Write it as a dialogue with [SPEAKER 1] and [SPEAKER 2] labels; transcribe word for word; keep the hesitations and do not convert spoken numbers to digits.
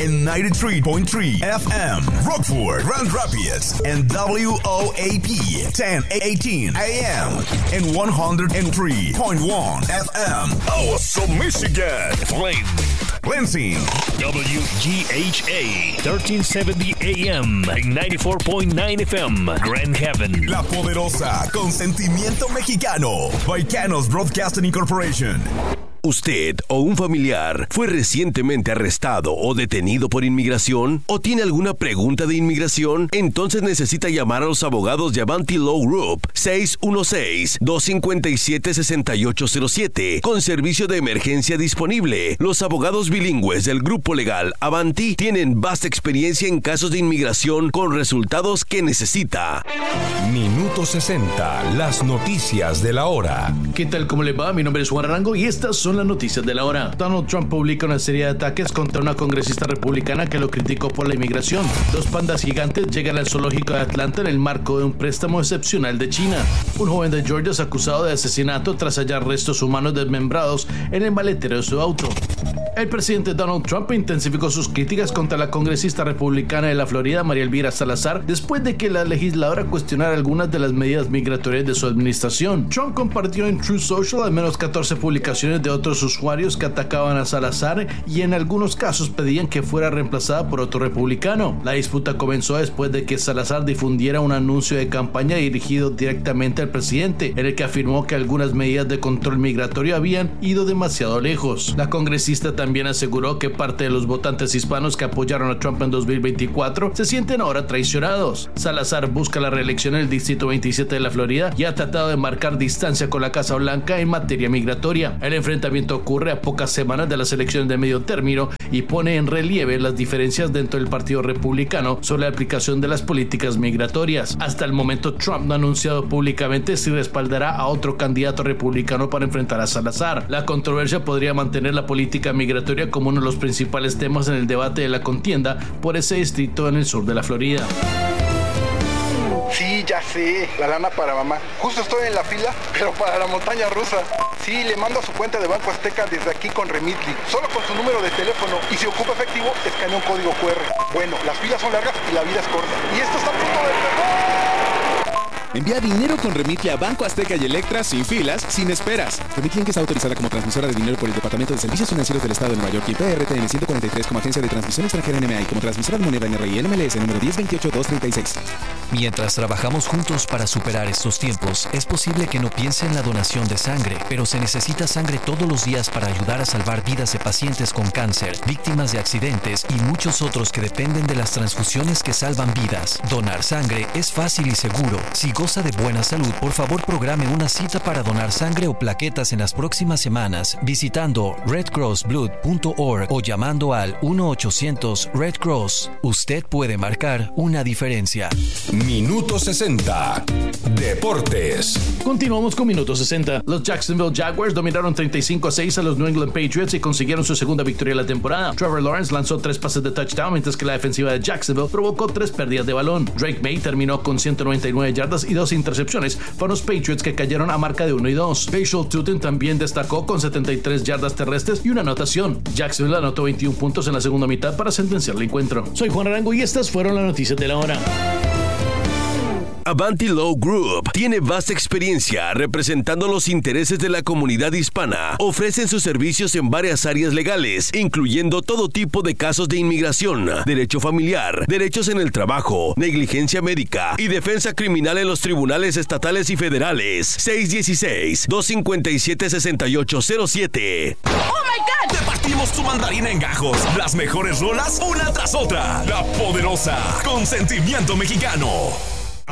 [SPEAKER 1] and ninety-three point three F M. Rockford, Grand Rapids, and W O A P ten eighteen A M and one hundred three point one F M. Awesome, Michigan. Flint, Lansing.
[SPEAKER 2] W G H A thirteen seventy A M and ninety-four point nine F M. Grand Haven.
[SPEAKER 1] La Poderosa, con sentimiento mexicano. Vaicanos Broadcasting Incorporation.
[SPEAKER 3] ¿Usted o un familiar fue recientemente arrestado o detenido por inmigración? ¿O tiene alguna pregunta de inmigración? Entonces necesita llamar a los abogados de Avanti Law Group seis uno seis, dos cinco siete, seis ocho cero siete con servicio de emergencia disponible. Los abogados bilingües del grupo legal Avanti tienen vasta experiencia en casos de inmigración con resultados que necesita.
[SPEAKER 4] Minuto sesenta, las noticias de la hora.
[SPEAKER 5] ¿Qué tal? ¿Cómo le va? Mi nombre es Juan Arango y estas son las noticias de la hora. Donald Trump publica una serie de ataques contra una congresista republicana que lo criticó por la inmigración. Dos pandas gigantes llegan al zoológico de Atlanta en el marco de un préstamo excepcional de China. Un joven de Georgia es acusado de asesinato tras hallar restos humanos desmembrados en el maletero de su auto. El presidente Donald Trump intensificó sus críticas contra la congresista republicana de la Florida, María Elvira Salazar, después de que la legisladora cuestionara algunas de las medidas migratorias de su administración. Trump compartió en Truth Social al menos catorce publicaciones de otros usuarios que atacaban a Salazar y en algunos casos pedían que fuera reemplazada por otro republicano. La disputa comenzó después de que Salazar difundiera un anuncio de campaña dirigido directamente al presidente, en el que afirmó que algunas medidas de control migratorio habían ido demasiado lejos. La congresista también aseguró que parte de los votantes hispanos que apoyaron a Trump en dos mil veinticuatro se sienten ahora traicionados. Salazar busca la reelección en el distrito veintisiete de la Florida y ha tratado de marcar distancia con la Casa Blanca en materia migratoria. El enfrentamiento ocurre a pocas semanas de las elecciones de medio término y pone en relieve las diferencias dentro del Partido Republicano sobre la aplicación de las políticas migratorias. Hasta el momento, Trump no ha anunciado públicamente si respaldará a otro candidato republicano para enfrentar a Salazar. La controversia podría mantener la política migratoria como uno de los principales temas en el debate de la contienda por ese distrito en el sur de la Florida.
[SPEAKER 6] Sí, ya sé, la lana para mamá. Justo estoy en la fila, pero para la montaña rusa. Sí, le mando a su cuenta de Banco Azteca desde aquí con Remitly. Solo con su número de teléfono y si ocupa efectivo, escanea un código cu erre. Bueno, las filas son largas y la vida es corta. Y esto está a punto de empezar.
[SPEAKER 7] Envía dinero con Remitly a Banco Azteca y Electra sin filas, sin esperas. Remitly está autorizada como transmisora de dinero por el Departamento de Servicios Financieros del Estado de Nueva York y P R T N ciento cuarenta y tres como agencia de transmisión extranjera N M A y como transmisora de moneda N R I N M L S número diez veintiocho dos treinta y seis.
[SPEAKER 8] Mientras trabajamos juntos para superar estos tiempos, es posible que no piense en la donación de sangre, pero se necesita sangre todos los días para ayudar a salvar vidas de pacientes con cáncer, víctimas de accidentes y muchos otros que dependen de las transfusiones que salvan vidas. Donar sangre es fácil y seguro. Si goza de buena salud, por favor programe una cita para donar sangre o plaquetas en las próximas semanas visitando red cross blood punto org o llamando al uno ochocientos red cross. Usted puede marcar una diferencia.
[SPEAKER 4] Minuto sesenta, Deportes.
[SPEAKER 5] Continuamos con Minuto sesenta. Los Jacksonville Jaguars dominaron treinta y cinco a seis a los New England Patriots y consiguieron su segunda victoria de la temporada. Trevor Lawrence lanzó tres pases de touchdown, mientras que la defensiva de Jacksonville provocó tres pérdidas de balón. Drake May terminó con ciento noventa y nueve yardas y dos intercepciones para los Patriots, que cayeron a marca de uno y dos. Rachel Tutton también destacó con setenta y tres yardas terrestres y una anotación. Jacksonville anotó veintiún puntos en la segunda mitad para sentenciar el encuentro. Soy Juan Arango y estas fueron las noticias de la hora.
[SPEAKER 3] Avanti Law Group tiene vasta experiencia representando los intereses de la comunidad hispana. Ofrecen sus servicios en varias áreas legales, incluyendo todo tipo de casos de inmigración, derecho familiar, derechos en el trabajo, negligencia médica y defensa criminal en los tribunales estatales y federales. seis uno seis, dos cinco siete, seis ocho cero siete.
[SPEAKER 1] ¡Oh, my God! Te partimos tu mandarina en gajos. Las mejores rolas, una tras otra. La Poderosa, con sentimiento mexicano.